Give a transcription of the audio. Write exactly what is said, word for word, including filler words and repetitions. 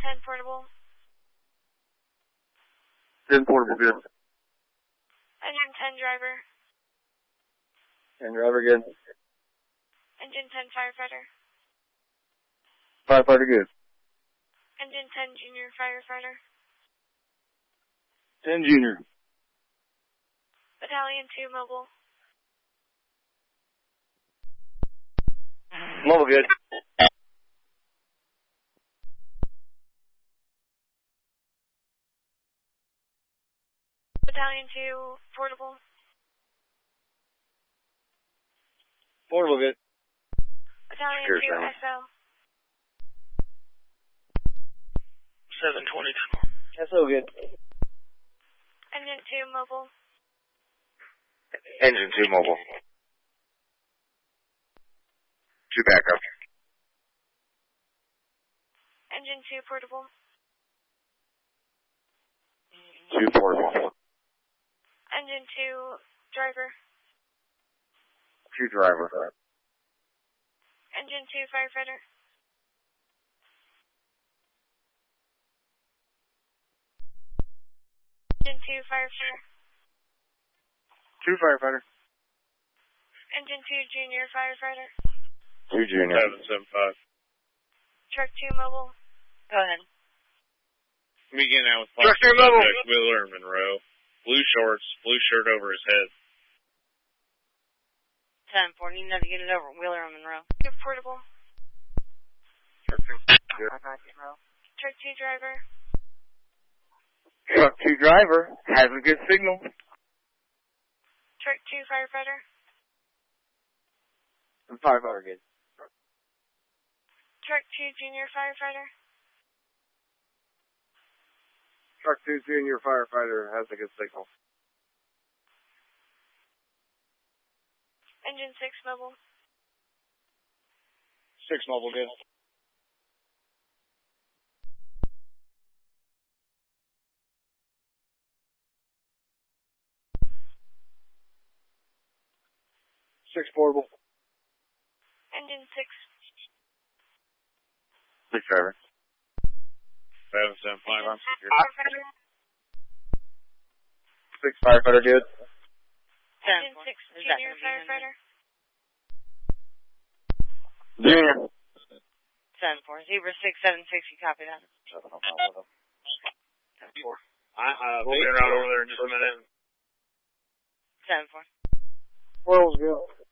ten portable. ten portable, good. Engine ten driver. ten driver, good. Engine ten firefighter. Firefighter, good. Engine ten junior firefighter. ten junior. Battalion two mobile. Mobile, good. Battalion two portable. Portable, good. Battalion Sure, two Sam. S O. seven twenty. S O, good. Engine two mobile. Engine two mobile. Two backup. Engine two portable. Two portable. Engine two driver. Two driver. Engine two firefighter. Engine two firefighter. Two firefighter. Engine two junior firefighter. Two junior. seven seven five. Truck two mobile. Go ahead. Begin out with Truck possible two mobile. subject Wheeler Monroe. Blue shorts, blue shirt over his head. ten four, you know to get it over at Wheeler and Monroe. Two portable. Truck two. Good. Truck two driver. Truck two driver has a good signal. Truck two firefighter. Firefighter, good. Truck two junior firefighter. Truck two junior firefighter has a good signal. Engine six mobile. Six mobile, good. Six portable. Engine six. Six driver. seven seven five, I'm secure. Firefighter. Six firefighter, good. ten Engine four. six Is that junior gonna be in there? firefighter. Junior. ten four. Zebra six seven six, you copy that? I, uh, we'll get around over there in just a minute. ten four. World's good.